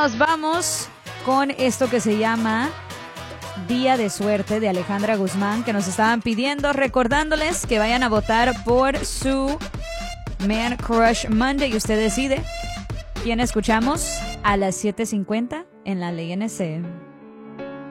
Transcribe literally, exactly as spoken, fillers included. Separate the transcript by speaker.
Speaker 1: nos vamos con esto que se llama Día de Suerte de Alejandra Guzmán, que nos estaban pidiendo, recordándoles que vayan a votar por su Man Crush Monday y usted decide quién escuchamos a las siete cincuenta en La Ley N C.